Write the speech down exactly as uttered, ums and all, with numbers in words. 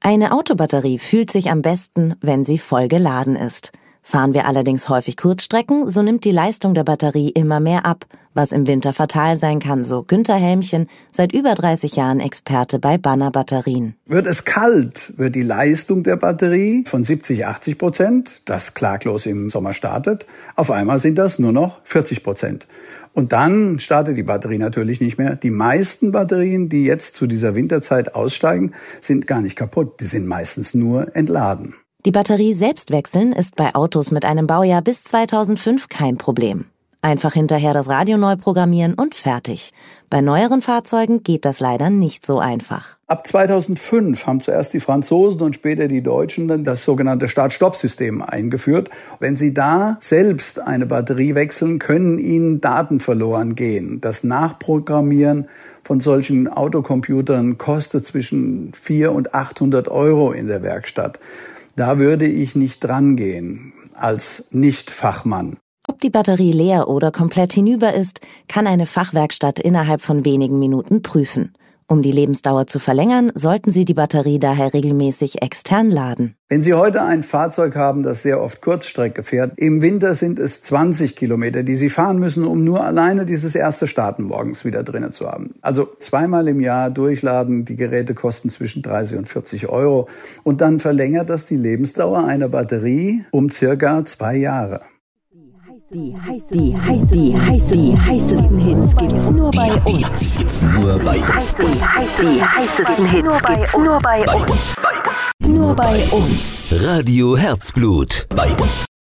Eine Autobatterie fühlt sich am besten, wenn sie voll geladen ist. Fahren wir allerdings häufig Kurzstrecken, so nimmt die Leistung der Batterie immer mehr ab, was im Winter fatal sein kann, so Günther Helmchen, seit über dreißig Jahren Experte bei Banner-Batterien. Wird es kalt, wird die Leistung der Batterie von siebzig, achtzig Prozent, das klaglos im Sommer startet, auf einmal sind das nur noch vierzig Prozent. Und dann startet die Batterie natürlich nicht mehr. Die meisten Batterien, die jetzt zu dieser Winterzeit aussteigen, sind gar nicht kaputt, die sind meistens nur entladen. Die Batterie selbst wechseln ist bei Autos mit einem Baujahr bis zweitausendfünf kein Problem. Einfach hinterher das Radio neu programmieren und fertig. Bei neueren Fahrzeugen geht das leider nicht so einfach. Ab zweitausendfünf haben zuerst die Franzosen und später die Deutschen dann das sogenannte Start-Stopp-System eingeführt. Wenn Sie da selbst eine Batterie wechseln, können Ihnen Daten verloren gehen. Das Nachprogrammieren von solchen Autocomputern kostet zwischen vierhundert und achthundert Euro in der Werkstatt. Da würde ich nicht dran gehen, als Nicht-Fachmann. Ob die Batterie leer oder komplett hinüber ist, kann eine Fachwerkstatt innerhalb von wenigen Minuten prüfen. Um die Lebensdauer zu verlängern, sollten Sie die Batterie daher regelmäßig extern laden. Wenn Sie heute ein Fahrzeug haben, das sehr oft Kurzstrecke fährt, im Winter sind es zwanzig Kilometer, die Sie fahren müssen, um nur alleine dieses erste Starten morgens wieder drinnen zu haben. Also zweimal im Jahr durchladen, die Geräte kosten zwischen dreißig und vierzig Euro. Und dann verlängert das die Lebensdauer einer Batterie um circa zwei Jahre. Die, die, heiß, die, heiß, die heißesten Hits gibt's nur bei uns. Gibt's nur bei uns. Die, heiß, die heißesten Hits nur bei, nur bei uns. Bei uns. Nur bei uns. Radio Herzblut. Bei uns.